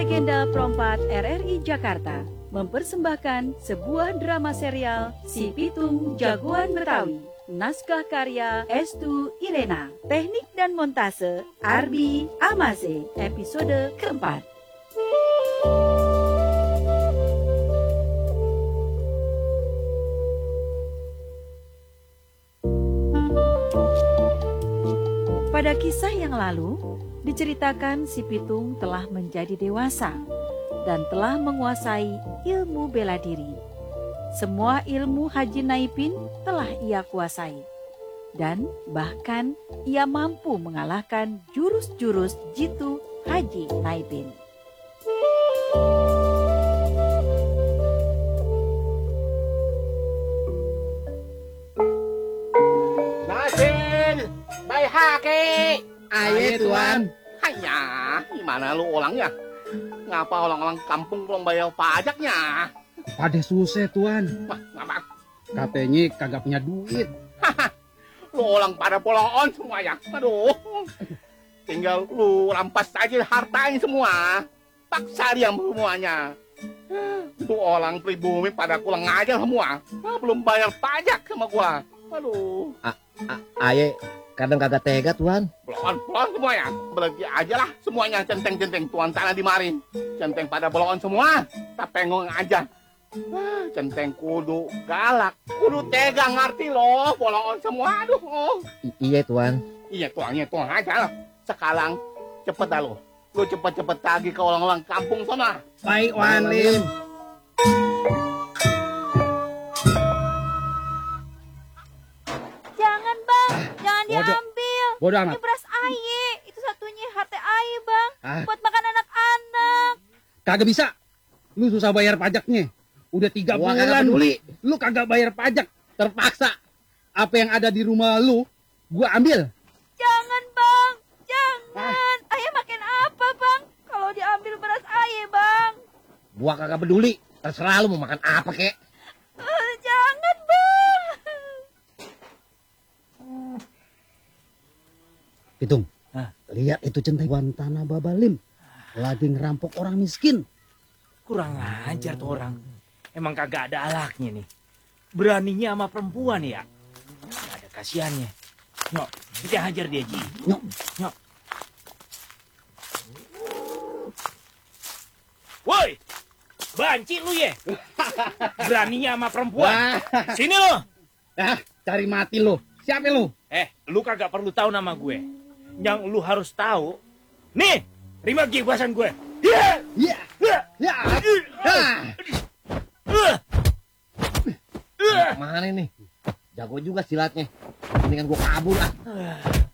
Legenda Perompak RRI Jakarta mempersembahkan sebuah drama serial Si Pitung Jagoan Betawi. Naskah karya Estu Irena. Teknik dan montase Arbi Amase. Episode keempat. Pada kisah yang lalu, diceritakan si Pitung telah menjadi dewasa dan telah menguasai ilmu bela diri. Semua ilmu Haji Naipin telah ia kuasai. Dan bahkan ia mampu mengalahkan jurus-jurus jitu Haji Naipin. Baik hake. Aye tuan. Hanya, gimana lu orangnya? Ngapa orang-orang kampung belum bayar pajaknya? Pada susah tuan. Wah, ngapa? Katanya kagak punya duit. Lu orang pada polon semua ya. Aduh. Tinggal lu rampas aja hartanya semua. Paksa dia semuanya. Itu orang pribumi pada kurang ajar semua. Belum bayar pajak sama gua. Aduh. Aye kadang kagak tega tuan. Belon semuanya. Berarti aja lah semuanya centeng-centeng. Tuan sana dimari. Centeng pada belon semua. Tak pengong aja. Centeng kudu galak. Kudu tega ngerti loh. Belon semua. Aduh. Iya tuan. Iya tuan aja lah. Sekarang cepet dah lo. Lu cepet-cepet lagi ke orang-orang kampung sana. Baik Wan Lim. Jangan bang, jangan diambil. Bodoh amat. Ini beras aye, itu satunya harta aye bang. Ah. Buat makan anak-anak. Kagak bisa. Lu susah bayar pajaknya. Udah 3 Gua kagak bulan. peduli. Lu kagak bayar pajak. Terpaksa. Apa yang ada di rumah lu, gua ambil. Jangan bang, jangan. Aye makan apa bang? Kalau diambil beras aye bang. Gua kagak peduli. Terserah lu mau makan apa kek. Jangan bang. Pitung. Lihat itu centeng tanah Babalim. Lagi ngerampok orang miskin. Kurang ajar tuh orang. Emang kagak ada alaknya nih. Beraninya sama perempuan ya. Gak ada kasihannya. Nyok, kita hajar dia Ji. Nyok. Woi, banci lu ya. Beraninya sama perempuan. Sini lu. Cari mati lu. Siapa lu? Lu kagak perlu tahu nama gue. Yang lu harus tahu. Nih, terima kebebasan gue. Iya. Ya. Mana nih? Jago juga silatnya. Mendingan gua kabur lah.